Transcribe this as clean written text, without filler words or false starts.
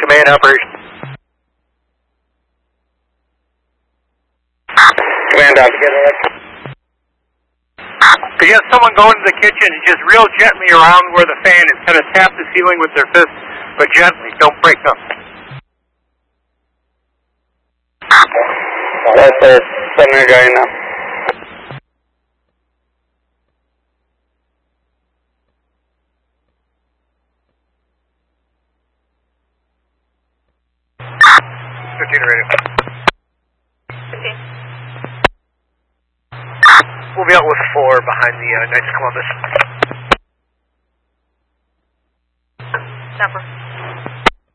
Command operation. Command out together. Could you have someone go into the kitchen and just real gently around where the fan is, kind of tap the ceiling with their fist, but gently, don't break them. That's a center guy now. We'll be out with 4 behind the Knights of Columbus. Number